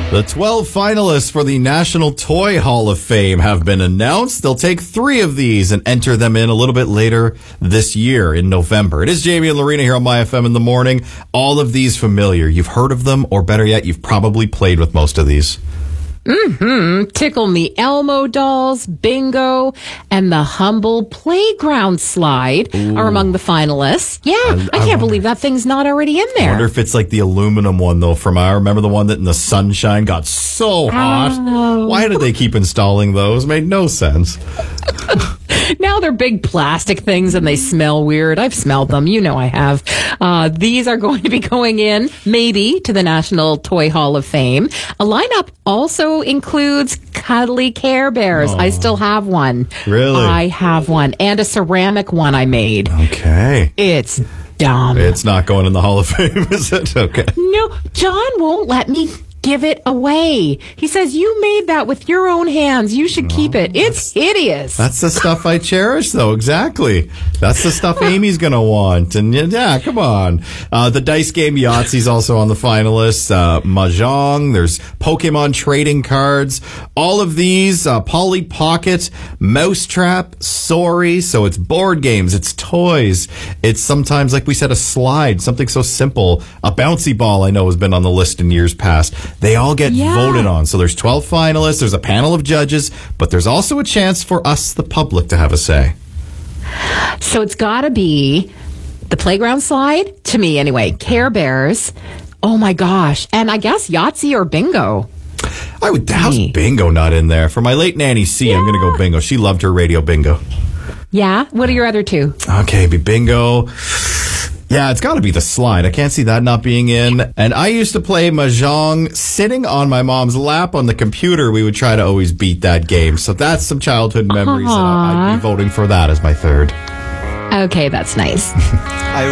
The 12 finalists for the National Toy Hall of Fame have been announced. They'll take 3 of these and enter them in a little bit later this year in November. It is Jamie and Lorena here on My FM in the morning. All of these familiar. You've heard of them, or better yet, you've probably played with most of these. Tickle Me Elmo dolls, bingo, and the Humble Playground slide are among the finalists. Yeah, I can't believe that thing's not already in there. I wonder if it's like the aluminum one, though, I remember the one that in the sunshine got so hot. Why did they keep installing those? Made no sense. Now they're big plastic things and they smell weird. I've smelled them. You know I have. These are going to be going in, maybe, to the National Toy Hall of Fame. A lineup also includes cuddly Care Bears. I still have one. Really? I have one. And a ceramic one I made. Okay. It's dumb. It's not going in the Hall of Fame, is it? Okay. No, John won't let me give it away. He says, you made that with your own hands. You should keep it. It's hideous. That's the stuff I cherish, though. Exactly. That's the stuff Amy's going to want. And yeah, come on. The dice game Yahtzee's also on the finalists. Mahjong. There's Pokemon trading cards. All of these, Polly Pocket, Mousetrap, Sorry. So it's board games. It's toys. It's sometimes, like we said, a slide. Something so simple. A bouncy ball, I know, has been on the list in years past. They all get voted on. So there's 12 finalists. There's a panel of judges, but there's also a chance for us, the public, to have a say. So it's got to be the playground slide, to me anyway. Care Bears. Oh my gosh. And I guess Yahtzee or bingo. How's bingo not in there? For my late Nanny C, I'm going to go bingo. She loved her radio bingo. Yeah? What are your other 2? Okay, bingo. Yeah, it's got to be the slide. I can't see that not being in. And I used to play Mahjong sitting on my mom's lap on the computer. We would try to always beat that game. So that's some childhood memories. And I'd be voting for that as my 3rd. Okay, that's nice.